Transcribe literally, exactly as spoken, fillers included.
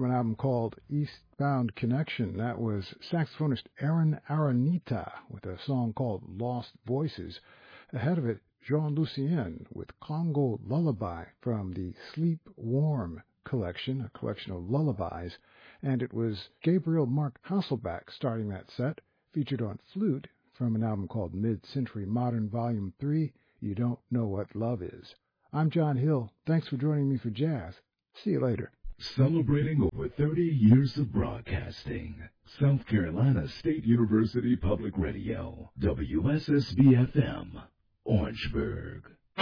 from an album called Eastbound Connection. That was saxophonist Aaron Aranita with a song called Lost Voices. Ahead of it, Jean Lucien with Congo Lullaby from the Sleep Warm collection, a collection of lullabies. And it was Gabriel Mark Hasselback starting that set, featured on flute from an album called Mid-Century Modern Volume three, You Don't Know What Love Is. I'm John Hill. Thanks for joining me for Jazz. See you later. Celebrating over thirty years of broadcasting. South Carolina State University Public Radio, W S S B F M, Orangeburg.